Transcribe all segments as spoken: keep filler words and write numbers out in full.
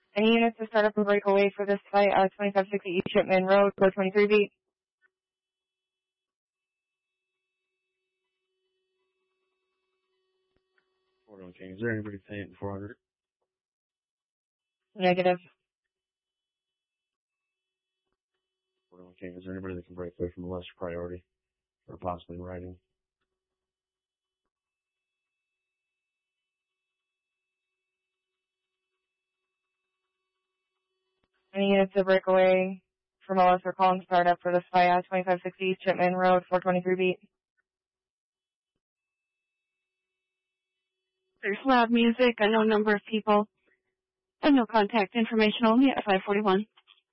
Any units to start up and break away for this flight, uh, twenty-five sixty East Shipman Road, four twenty-three beat. Okay, is there anybody paying four hundred? Negative. Okay, is there anybody that can break away from the lesser priority or possibly riding? Any units to break away from a lesser calling startup for this flight, uh, twenty-five sixty East Shipman Road, four twenty-three beat. There's loud music, unknown number of people, and no contact information only at five forty-one.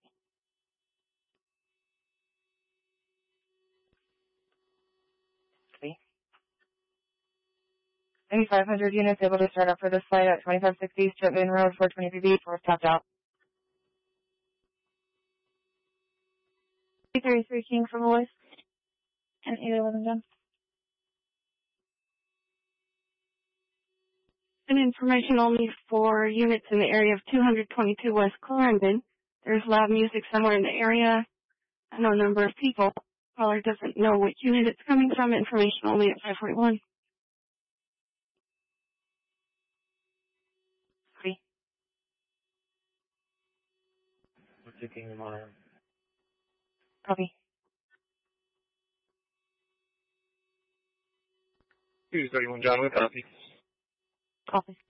Any five hundred units able to start up for this flight at twenty-five sixty East Shipman Road, four twenty-three beat, four stopped out. eight thirty-three King from the list, and eight eleven John. And information only for units in the area of two twenty-two West Clarendon. There's loud music somewhere in the area. I know a number of people. Caller doesn't know which unit it's coming from. Information only at five forty-one. Three. What's the King on? Copy. two thirty-one John, with copy. Copy.